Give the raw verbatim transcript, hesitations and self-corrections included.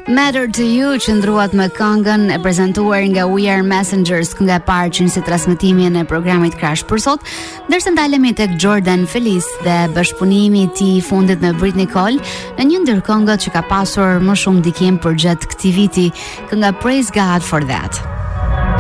Matter to You që ndruat me këngën e prezantuar nga We Are Messengers, kënga e parë që nisi transmetimin e programit Crash për sot, ndërsa ndalemi tek Jordan Feliz dhe bashkëpunimi i tij i fundit me Britney Cole në një ndër këngët që ka pasur më shumë ndikim përgjatë këtij viti, kënga Praise God for That.